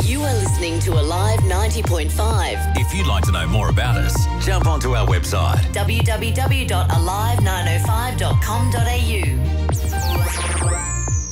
You are listening to Alive 90.5. If you'd like to know more about us, jump onto our website www.alive905.com.au.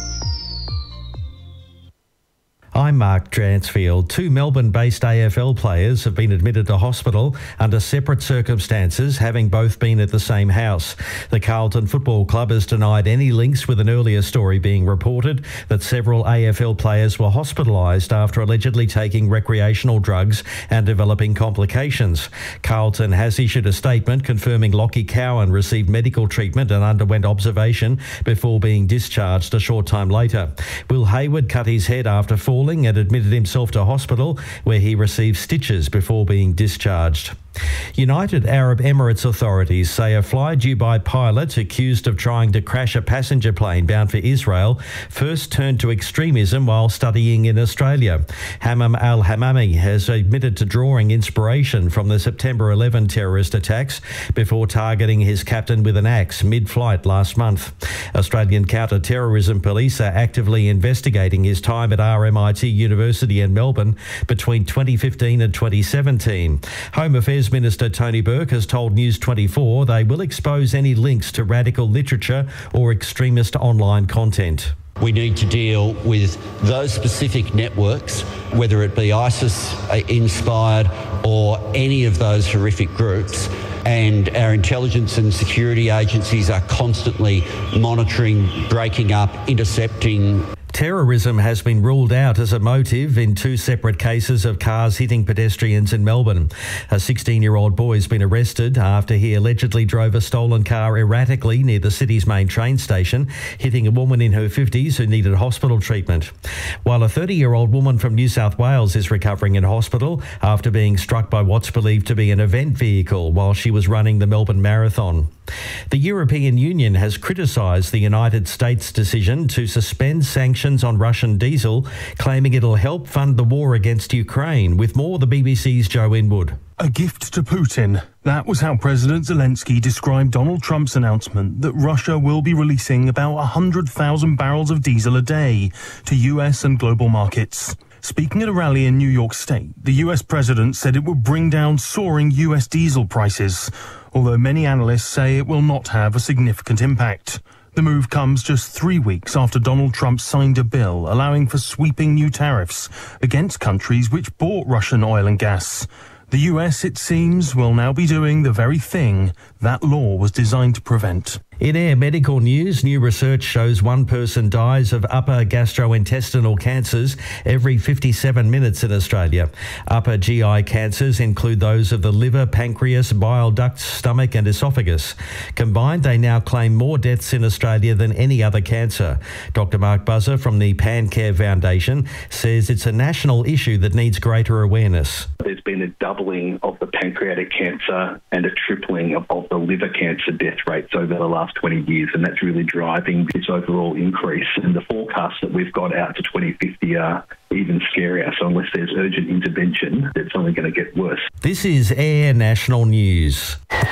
I'm Mark Dransfield. 2 Melbourne-based AFL players have been admitted to hospital under separate circumstances, having both been at the same house. The Carlton Football Club has denied any links with an earlier story being reported that several AFL players were hospitalised after allegedly taking recreational drugs and developing complications. Carlton has issued a statement confirming Lockie Cowan received medical treatment and underwent observation before being discharged a short time later. Will Hayward cut his head after falling and admitted himself to hospital, where he received stitches before being discharged. United Arab Emirates authorities say a fly-Dubai pilot accused of trying to crash a passenger plane bound for Israel first turned to extremism while studying in Australia. Hammam al-Hammami has admitted to drawing inspiration from the September 11 terrorist attacks before targeting his captain with an axe mid-flight last month. Australian counter-terrorism police are actively investigating his time at RMIT University in Melbourne between 2015 and 2017. Home Affairs Minister Tony Burke has told News 24 they will expose any links to radical literature or extremist online content. We need to deal with those specific networks, whether it be ISIS-inspired or any of those horrific groups, and our intelligence and security agencies are constantly monitoring, breaking up, intercepting. Terrorism has been ruled out as a motive in 2 separate cases of cars hitting pedestrians in Melbourne. A 16-year-old boy has been arrested after he allegedly drove a stolen car erratically near the city's main train station, hitting a woman in her 50s who needed hospital treatment. While a 30-year-old woman from New South Wales is recovering in hospital after being struck by what's believed to be an event vehicle while she was running the Melbourne Marathon. The European Union has criticised the United States' decision to suspend sanctions on Russian diesel, claiming it'll help fund the war against Ukraine. With more, the BBC's Joe Inwood. A gift to Putin. That was how President Zelensky described Donald Trump's announcement that Russia will be releasing about 100,000 barrels of diesel a day to US and global markets. Speaking at a rally in New York State, the US president said it would bring down soaring US diesel prices, although many analysts say it will not have a significant impact. The move comes just 3 weeks after Donald Trump signed a bill allowing for sweeping new tariffs against countries which bought Russian oil and gas. The US, it seems, will now be doing the very thing that law was designed to prevent. In Air Medical News, new research shows one person dies of upper gastrointestinal cancers every 57 minutes in Australia. Upper GI cancers include those of the liver, pancreas, bile ducts, stomach and esophagus. Combined, they now claim more deaths in Australia than any other cancer. Dr Mark Buzzer from the PanCare Foundation says it's a national issue that needs greater awareness. There's been a doubling of the pancreatic cancer and a tripling of the liver cancer death rates over the last 20 years, and that's really driving this overall increase. And the forecasts that we've got out to 2050 are even scarier. So unless there's urgent intervention, it's only going to get worse. This is Air National News.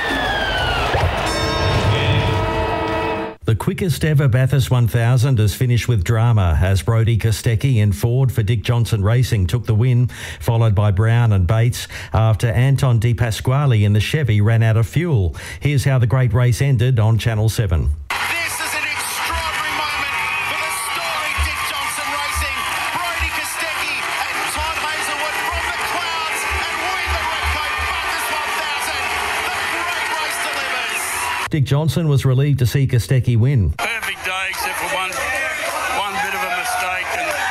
The quickest ever Bathurst 1000 has finished with drama as Brodie Kostecki in Ford for Dick Johnson Racing took the win, followed by Brown and Bates after Anton De Pasquale in the Chevy ran out of fuel. Here's how the great race ended on Channel 7. Dick Johnson was relieved to see Kostecki win. Perfect day except for one bit of a mistake,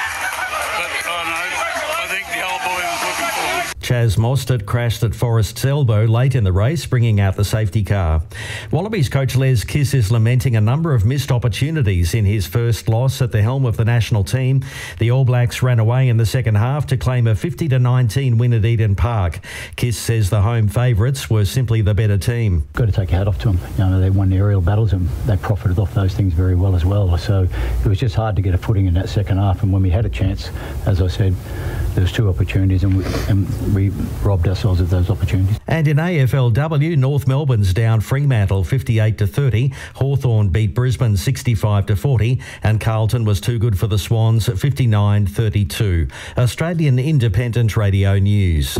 I think the old boy was looking forward. Chaz Mostert crashed at Forest's Elbow late in the race, bringing out the safety car. Wallabies coach Les Kiss is lamenting a number of missed opportunities in his first loss at the helm of the national team. The All Blacks ran away in the second half to claim a 50-19 win at Eden Park. Kiss says the home favourites were simply the better team. Got to take your hat off to them. You know, they won the aerial battles and they profited off those things very well as well. So it was just hard to get a footing in that second half. And when we had a chance, as I said, there was 2 opportunities and we robbed ourselves of those opportunities. And in AFLW, North Melbourne's down Fremantle 58-30. Hawthorn beat Brisbane 65-40, and Carlton was too good for the Swans 59-32. Australian Independent Radio News.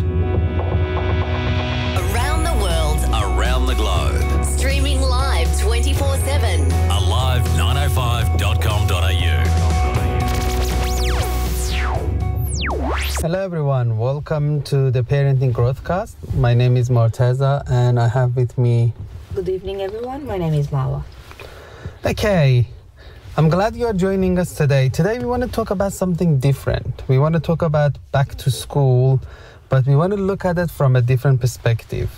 Around the world, Around the globe. streaming live 24/7. Alive905.com.au. Hello everyone, welcome to the Parenting Growthcast. My name is Morteza and I have with me... Good evening everyone, my name is Marwa. Okay, I'm glad you're joining us today. Today we want to talk about something different. We want to talk about back to school, but we want to look at it from a different perspective.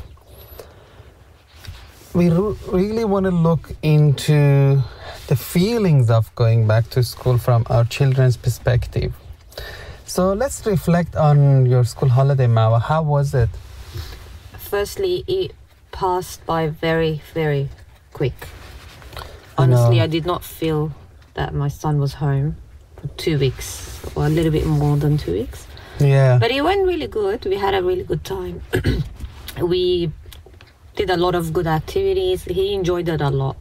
We really want to look into the feelings of going back to school from our children's perspective. So let's reflect on your school holiday, Marwa. How was it? Firstly, it passed by very, very quick. Honestly, I did not feel that my son was home for 2 weeks, or a little bit more than 2 weeks. Yeah. But it went really good. We had a really good time. We did a lot of good activities. He enjoyed it a lot.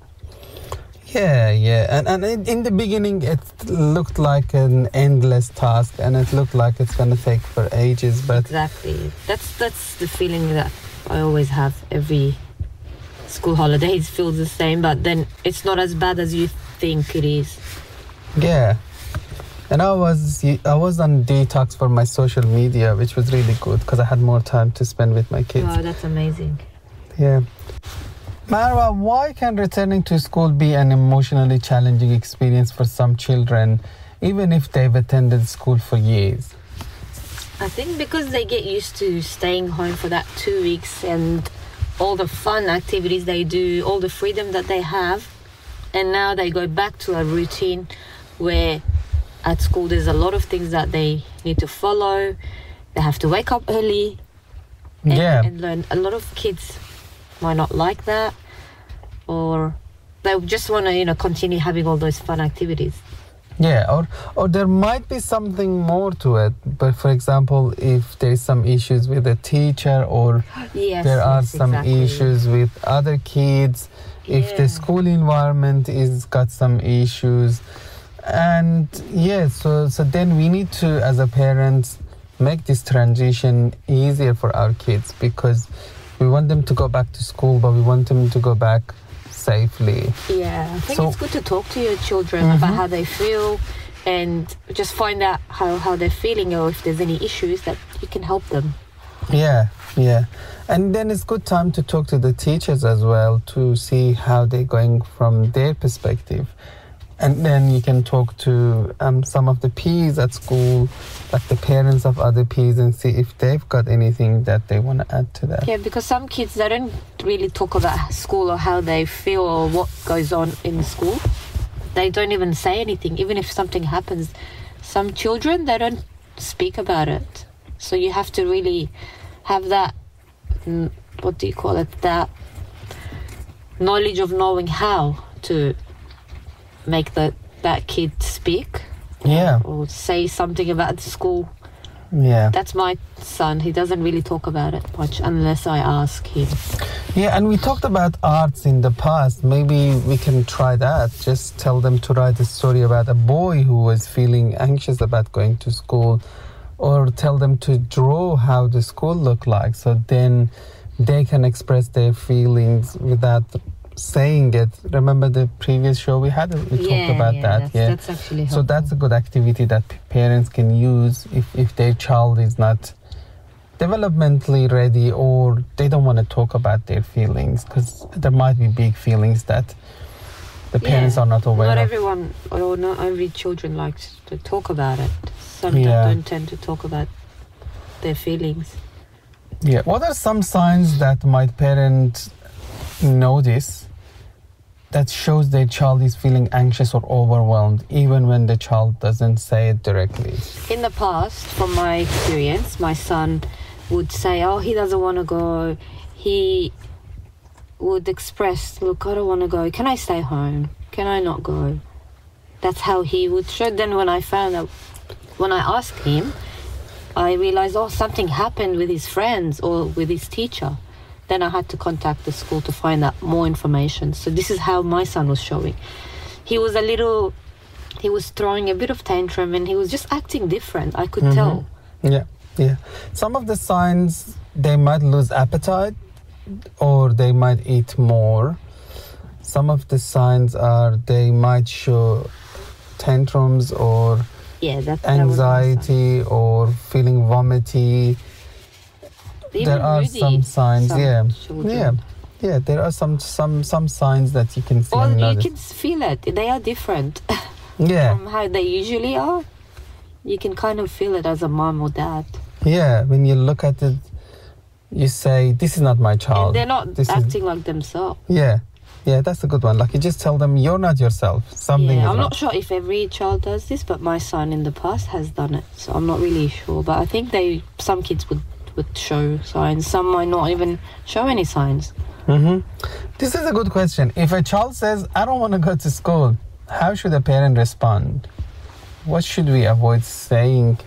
Yeah. And in the beginning, it looked like an endless task, and it looked like it's going to take for ages. But Exactly. That's the feeling that I always have every school holidays. Feels the same, but then it's not as bad as you think it is. yeah, and I was on detox for my social media, which was really good because I had more time to spend with my kids. Wow, that's amazing. Yeah. Marwa, why can returning to school be an emotionally challenging experience for some children, even if they've attended school for years? I think because they get used to staying home for that 2 weeks and all the fun activities they do, all the freedom that they have, and now they go back to a routine where at school there's a lot of things that they need to follow. They have to wake up early and learn. A lot of kids might not like that, or they just want to continue having all those fun activities. Yeah, or there might be something more to it. But for example, if there's some issues with a teacher, or there are some issues with other kids, if the school environment is got some issues, and so then we need to, as a parents, make this transition easier for our kids, because we want them to go back to school, but we want them to go back safely. Yeah, I think it's good to talk to your children about how they feel and just find out how they're feeling, or if there's any issues that you can help them. Yeah. And then it's good time to talk to the teachers as well to see how they're going from their perspective. And then you can talk to some of the Ps at school, like the parents of other Ps, and see if they've got anything that they want to add to that. Yeah, because some kids, they don't really talk about school or how they feel or what goes on in the school. They don't even say anything, even if something happens. Some children, they don't speak about it. So you have to really have that, that knowledge of knowing how to make that kid speak, or say something about the school. Yeah, that's my son. He doesn't really talk about it much unless I ask him. Yeah, and we talked about arts in the past. Maybe we can try that. Just tell them to write a story about a boy who was feeling anxious about going to school, or tell them to draw how the school looked like, so then they can express their feelings without saying it. Remember the previous show we had? We talked about that. That's actually helpful. So that's a good activity that parents can use if their child is not developmentally ready, or they don't want to talk about their feelings, because there might be big feelings that the parents are not aware of. Not everyone, or not every children likes to talk about it. Some don't tend to talk about their feelings. Yeah. What are some signs that my parent notice that shows their child is feeling anxious or overwhelmed, even when the child doesn't say it directly? In the past, from my experience, my son would say, he doesn't want to go. He would express, look, I don't want to go. Can I stay home? Can I not go? That's how he would show. Then when I asked him, I realized, something happened with his friends or with his teacher. Then I had to contact the school to find out more information. So this is how my son was showing. He was throwing a bit of tantrum and he was just acting different. I could tell. Yeah. Some of the signs, they might lose appetite or they might eat more. Some of the signs are they might show tantrums or anxiety or feeling vomity. There are some signs, there are some signs that you can see. Or you can feel it. They are different from how they usually are. You can kind of feel it as a mom or dad. Yeah, when you look at it, you say, this is not my child. And they're not acting like themselves. Yeah, that's a good one. Like you just tell them you're not yourself. Something. I'm not sure if every child does this, but my son in the past has done it. So I'm not really sure. But I think some kids would show signs. Some might not even show any signs. This is a good question. If a child says, I don't want to go to school, how should a parent respond? What should we avoid saying?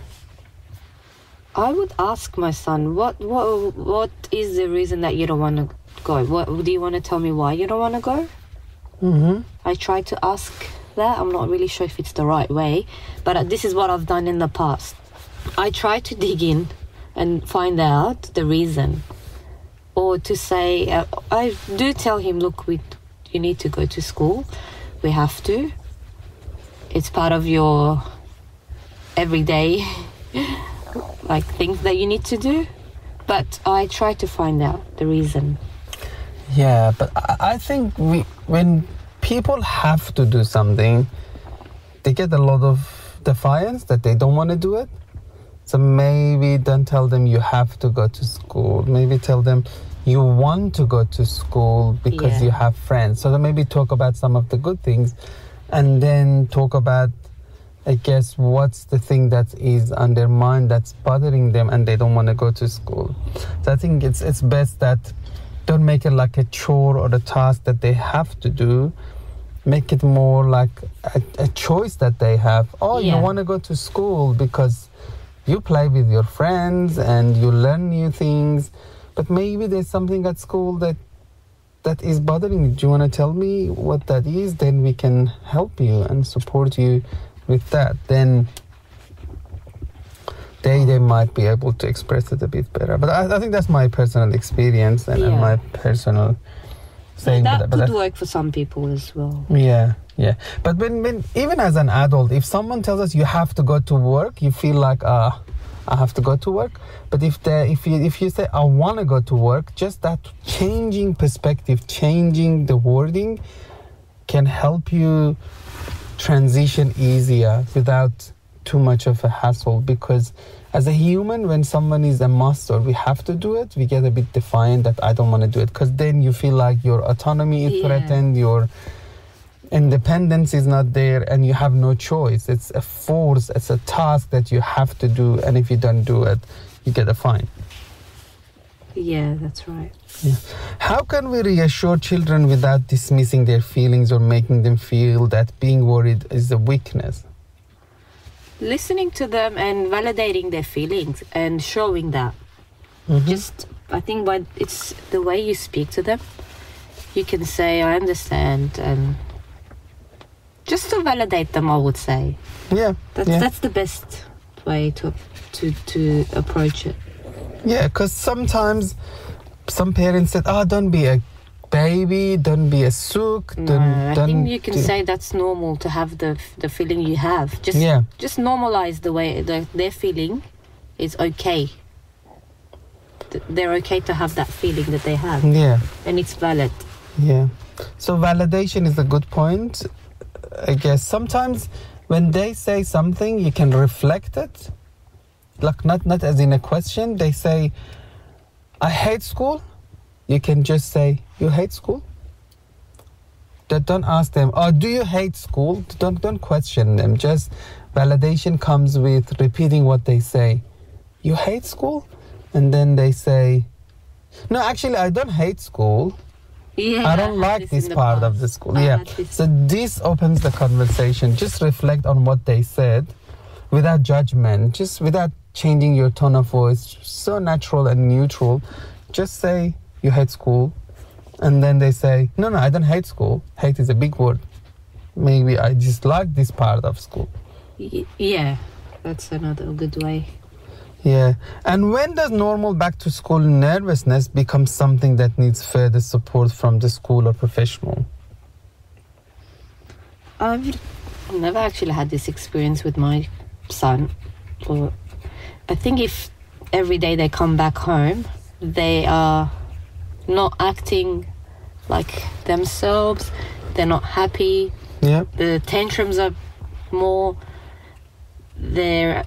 I would ask my son, what is the reason that you don't want to go? What do you want to tell me why you don't want to go? I try to ask that. I'm not really sure if it's the right way, but this is what I've done in the past. I try to dig in and find out the reason, or to say, I do tell him, look, you need to go to school. We have to. It's part of your everyday like things that you need to do. But I try to find out the reason. Yeah, but I think when people have to do something, they get a lot of defiance that they don't want to do it. So maybe don't tell them you have to go to school. Maybe tell them you want to go to school because you have friends. So then maybe talk about some of the good things and then talk about, I guess, what's the thing that is on their mind that's bothering them and they don't want to go to school. So I think it's best that don't make it like a chore or a task that they have to do. Make it more like a choice that they have. You want to go to school because you play with your friends and you learn new things, but maybe there's something at school that is bothering you. Do you want to tell me what that is? Then we can help you and support you with that. Then they might be able to express it a bit better. But I think that's my personal experience and my personal saying. That could work for some people as well. Yeah. But when even as an adult, if someone tells us you have to go to work, you feel like, I have to go to work. But if you say, I want to go to work, just that changing perspective, changing the wording can help you transition easier without too much of a hassle. Because as a human, when someone is a must or we have to do it, we get a bit defiant that I don't want to do it, because then you feel like your autonomy is threatened, your independence is not there, and you have no choice. It's a force, it's a task that you have to do, and if you don't do it, you get a fine. Yeah, that's right. Yeah. How can we reassure children without dismissing their feelings or making them feel that being worried is a weakness? Listening to them and validating their feelings and showing that. Just, I think it's the way you speak to them. You can say, I understand, and just to validate them, I would say. That's the best way to approach it. Yeah, because sometimes some parents said, don't be a baby, don't be a sook. I think you can say that's normal to have the feeling you have. Just normalize the way their feeling is okay. They're okay to have that feeling that they have. Yeah. And it's valid. Yeah. So validation is a good point. I guess sometimes when they say something, you can reflect it. Like not as in a question. They say, I hate school. You can just say, you hate school? Don't ask them, do you hate school? Don't question them. Just validation comes with repeating what they say. You hate school? And then they say, no, actually, I don't hate school. I don't like this part of the school. So this opens the conversation. Just reflect on what they said without judgment, just without changing your tone of voice, so natural and neutral. Just say you hate school, and then they say, no, I don't hate school. Hate is a big word. Maybe I dislike this part of school. Yeah, that's another good way. Yeah. And when does normal back to school nervousness become something that needs further support from the school or professional? I've never actually had this experience with my son. Or I think if every day they come back home, they are not acting like themselves, they're not happy. Yeah. The tantrums are they're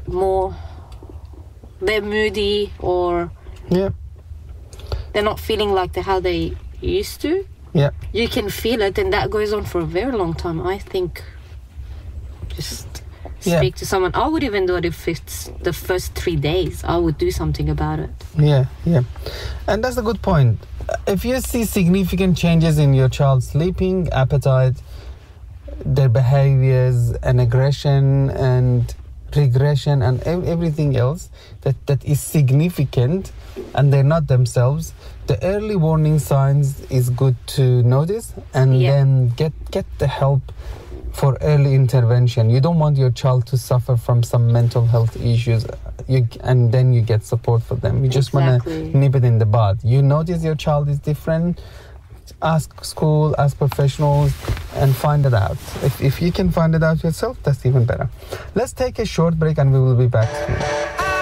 moody, or yeah, they're not feeling like how they used to. Yeah. You can feel it, and that goes on for a very long time. I think just speak to someone. I would even do it if it's the first 3 days. I would do something about it. Yeah. And that's a good point. If you see significant changes in your child's sleeping, appetite, their behaviors and aggression and regression and everything else that is significant and they're not themselves, the early warning signs is good to notice and then get the help for early intervention. You don't want your child to suffer from some mental health issues and then you get support for them. You just want to nip it in the bud. You notice your child is different, ask school, ask professionals, and find it out. If you can find it out yourself, that's even better. Let's take a short break and we will be back.